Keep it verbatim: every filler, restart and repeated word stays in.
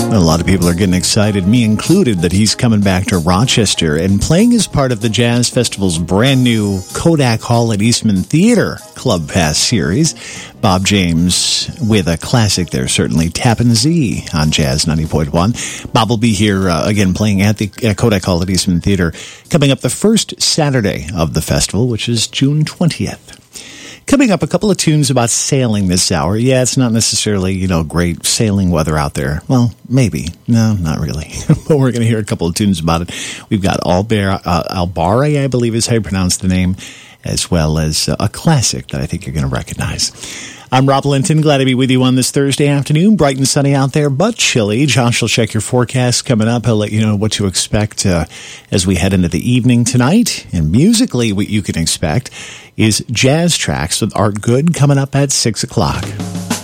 A lot of people are getting excited, me included, that he's coming back to Rochester and playing as part of the Jazz Festival's brand new Kodak Hall at Eastman Theater Club Pass series. Bob James with a classic there, certainly, Tappin' Z on Jazz ninety point one. Bob will be here uh, again playing at the uh, Kodak Hall at Eastman Theater coming up the first Saturday of the festival, which is June twentieth. Coming up, a couple of tunes about sailing this hour. Yeah, it's not necessarily, you know, great sailing weather out there. Well, maybe. No, not really. But we're going to hear a couple of tunes about it. We've got Albare, uh, Albare, I believe is how you pronounce the name, as well as uh, a classic that I think you're going to recognize. I'm Rob Linton. Glad to be with you on this Thursday afternoon. Bright and sunny out there, but chilly. Josh will check your forecast coming up. He'll let you know what to expect uh, as we head into the evening tonight. And musically, what you can expect is jazz tracks with Art Good coming up at six o'clock.